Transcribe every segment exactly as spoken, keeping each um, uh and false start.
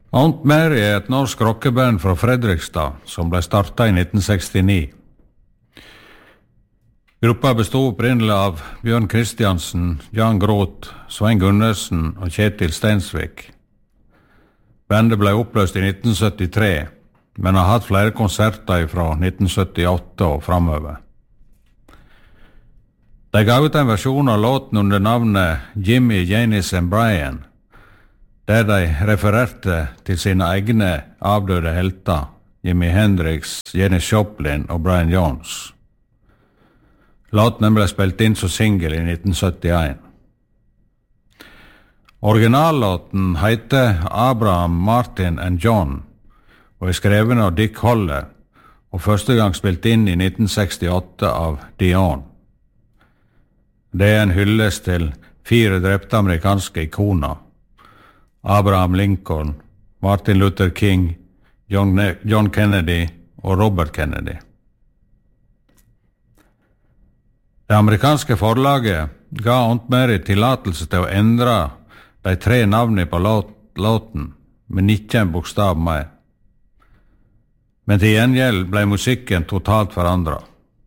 Aunt Mary er et norsk rockeband fra Fredrikstad som ble startet i nitten sekstini. Gruppa bestod opprinnelig av Bjørn Kristiansen, Jan Groth, Svein Gunnarsen og Kjetil Stensvik. Bandet ble oppløst i nitten syttitre, men har hatt flere konserter fra nitten syttiåtte og framover. De ga ut en versjon av låten under navnet Jimmy, Janis and Brian, der de refererte til sine egne avdøde helter, Jimi Hendrix, Janis Joplin og Brian Jones. Låten ble spilt inn som single i nitten syttien. Originallåten heter Abraham, Martin and John og er skreven av Dick Holler og første gang spilt inn i nitten sekstiåtte av Dion. Det er en hyllest til fire drepte amerikanske ikoner: Abraham Lincoln, Martin Luther King, John, John Kennedy og Robert Kennedy. Det amerikanske forlaget ga Aunt Mary tillatelse til å endre de tre navnene på låten, men ikke en bokstav mer. Men til gjengjeld ble musikken totalt forandret.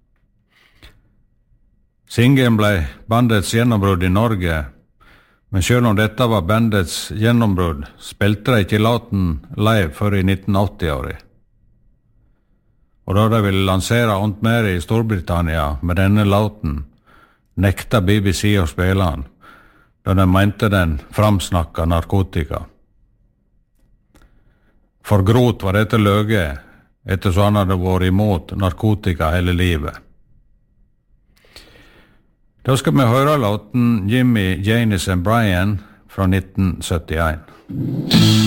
Singelen ble bandets gjennombrudd i Norge, men selv om dette var bandets gjennombrudd, spilte de ikke låten live før i nitten åtti-åri. Og da de ville lansere Aunt Mary i Storbritannia med denne låten, nekta B B C å spille den, da de mente den framsnakka narkotika. For Groth var dette løge, ettersom han hadde vært imot narkotika hele livet. Da skal vi høre låten Jimmy, Janis and Brian fra nitten syttien.